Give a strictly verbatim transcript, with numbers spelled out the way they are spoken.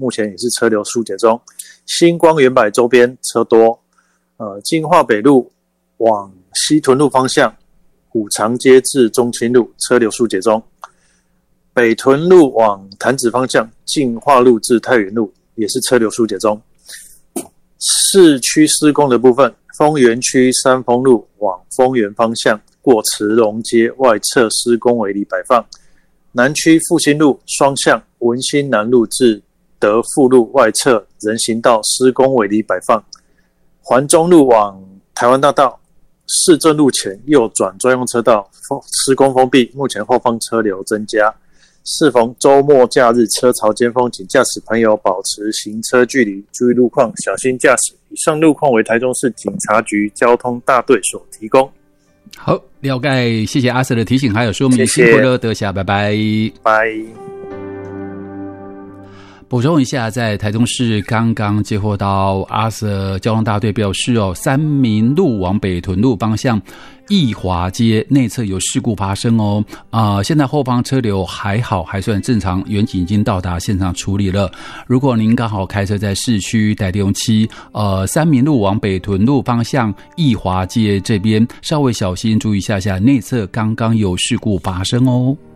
目前也是车流疏解中。新光远百周边车多，呃，金化北路往西屯路方向，五常街至中清路车流疏解中。北屯路往潭子方向，进化路至太原路也是车流疏解中。市区施工的部分，丰原区三丰路往丰原方向，过慈荣街外侧施工围篱摆放。南区复兴路双向文心南路至德富路外侧人行道施工围篱摆放。环中路往台湾大道市政路前右转专用车道施工封闭，目前后方车流增加。适逢周末假日车潮尖峰，请驾驶朋友保持行车距离，注意路况，小心驾驶。以上路况为台中市警察局交通大队所提供。 好，了解，谢谢阿 Sir 的提醒还有说明，辛苦了，德霞，拜拜， 拜。 补充一下，在台中市刚刚接获到阿 Sir 交通大队表示哦，三民路往北屯路方向义华街内侧有事故发生哦，啊、呃，现在后方车流还好，还算正常，远警已经到达现场处理了。如果您刚好开车在市区台中七呃三民路往北屯路方向义华街这边，稍微小心注意一下下，内侧刚刚有事故发生哦。